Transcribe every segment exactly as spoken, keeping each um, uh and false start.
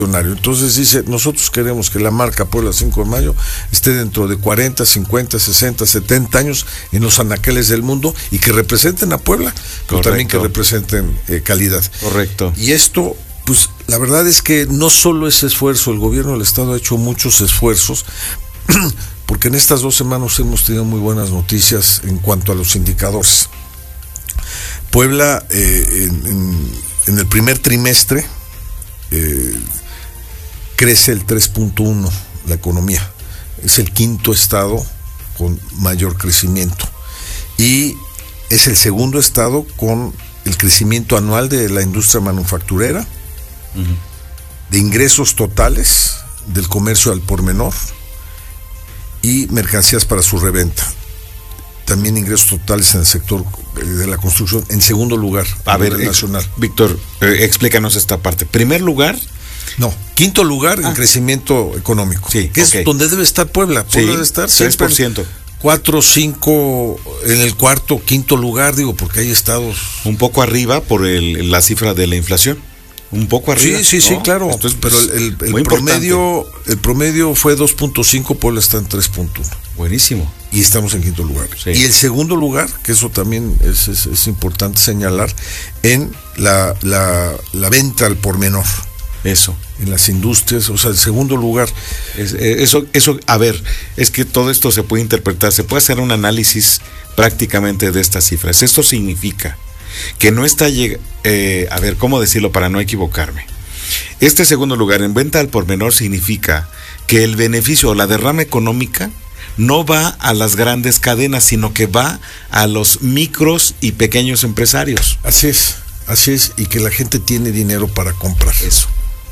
Entonces dice, nosotros queremos que la marca Puebla cinco de mayo esté dentro de cuarenta, cincuenta, sesenta, setenta años en los anaqueles del mundo y que representen a Puebla, pero Correcto. También que representen eh, calidad. Correcto. Y esto, pues la verdad es que no solo ese esfuerzo, el gobierno del estado ha hecho muchos esfuerzos, porque en estas dos semanas hemos tenido muy buenas noticias en cuanto a los indicadores. Puebla, eh, en, en, en el primer trimestre, eh, crece el tres punto uno la economía, es el quinto estado con mayor crecimiento y es el segundo estado con el crecimiento anual de la industria manufacturera, uh-huh. de ingresos totales del comercio al por menor y mercancías para su reventa. También ingresos totales en el sector de la construcción, en segundo lugar a ver, nacional. Ex, Víctor, eh, explícanos esta parte. Primer lugar. No, quinto lugar ah. en crecimiento económico, sí, que okay. es donde debe estar Puebla. Puebla sí, debe estar tres por ciento. cuatro, cinco, en el cuarto, quinto lugar, digo, porque hay estados... Un poco arriba por el, la cifra de la inflación. Un poco arriba. Sí, sí, ¿no? sí, claro. Entonces, pero el, el, el promedio el promedio fue dos punto cinco, Puebla está en tres punto uno. Buenísimo. Y estamos en quinto lugar. Sí. Y el segundo lugar, que eso también es, es, es importante señalar, en la, la, la venta al por menor. Eso. En las industrias, o sea, el segundo lugar. Es, eso, eso, a ver, es que todo esto se puede interpretar, se puede hacer un análisis prácticamente de estas cifras. Esto significa que no está, eh, a ver, ¿cómo decirlo para no equivocarme? Este segundo lugar en venta al por menor significa que el beneficio o la derrama económica no va a las grandes cadenas, sino que va a los micros y pequeños empresarios. Así es, así es, y que la gente tiene dinero para comprar. Eso.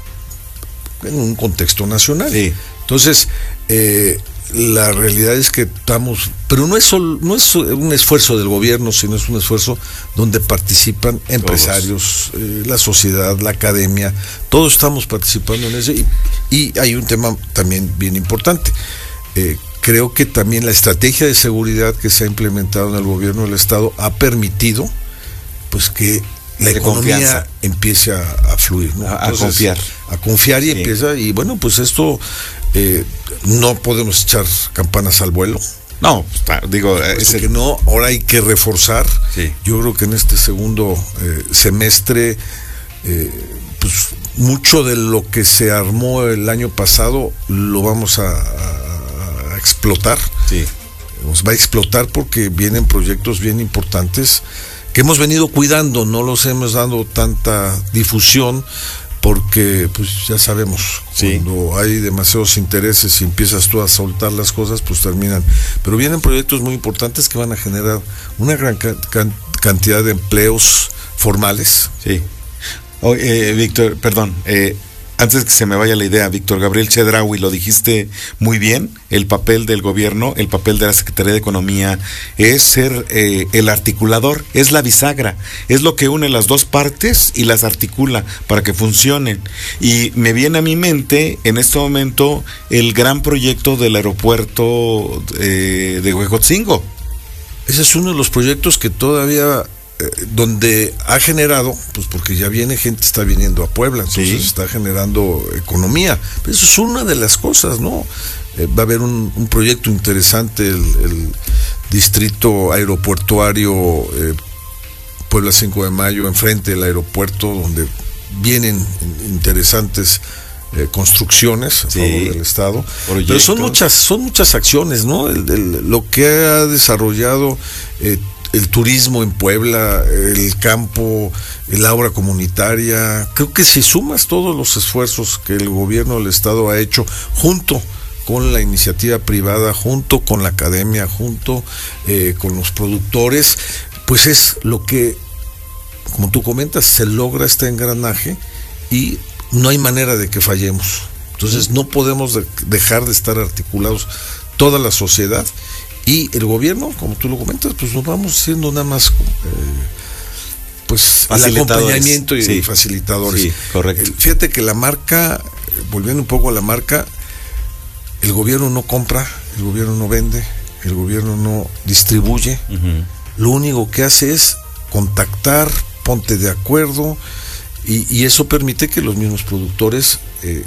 En un contexto nacional. Sí. Entonces, eh, la realidad es que estamos, pero no es solo, no es un esfuerzo del gobierno, sino es un esfuerzo donde participan empresarios, eh, la sociedad, la academia, todos estamos participando en eso y, y hay un tema también bien importante. Eh, creo que también la estrategia de seguridad que se ha implementado en el gobierno del estado ha permitido pues que la economía confianza. empiece a, a fluir, ¿no? a, Entonces, a confiar a confiar y sí. empieza, y bueno, pues esto eh, no podemos echar campanas al vuelo. No, digo, es el... que no, ahora hay que reforzar. Sí. Yo creo que en este segundo eh, semestre eh, pues mucho de lo que se armó el año pasado lo vamos a, a, a explotar. Sí. Nos va a explotar porque vienen proyectos bien importantes que hemos venido cuidando, no los hemos dado tanta difusión porque pues ya sabemos, sí. cuando hay demasiados intereses y empiezas tú a soltar las cosas, pues terminan. Pero vienen proyectos muy importantes que van a generar una gran can- cantidad de empleos formales. Sí. Oh, eh, Víctor, perdón, eh, antes que se me vaya la idea, Víctor Gabriel Chedraui, lo dijiste muy bien, el papel del gobierno, el papel de la Secretaría de Economía es ser eh, el articulador, es la bisagra, es lo que une las dos partes y las articula para que funcionen. Y me viene a mi mente en este momento el gran proyecto del aeropuerto eh, de Huejotzingo. Ese es uno de los proyectos que todavía... donde ha generado, pues porque ya viene gente, está viniendo a Puebla, entonces sí. está generando economía. Pero eso es una de las cosas, ¿no? Eh, va a haber un, un proyecto interesante, el, el distrito aeropuertuario eh, Puebla cinco de mayo, enfrente del aeropuerto, donde vienen interesantes eh, construcciones a sí. favor del Estado. Proyectos. Pero son muchas, son muchas acciones, ¿no? El, el, lo que ha desarrollado eh, el turismo en Puebla, el campo, la obra comunitaria. Creo que si sumas todos los esfuerzos que el gobierno del estado ha hecho junto con la iniciativa privada, junto con la academia, junto eh, con los productores, pues es lo que, como tú comentas, se logra este engranaje y no hay manera de que fallemos. Entonces no podemos de- dejar de estar articulados toda la sociedad. Y el gobierno, como tú lo comentas, pues nos vamos siendo nada más eh, pues el acompañamiento y sí. facilitadores. Sí, correcto. El, fíjate que la marca, volviendo un poco a la marca, el gobierno no compra, el gobierno no vende, el gobierno no distribuye. Uh-huh. Lo único que hace es contactar, ponte de acuerdo, y, y eso permite que los mismos productores eh,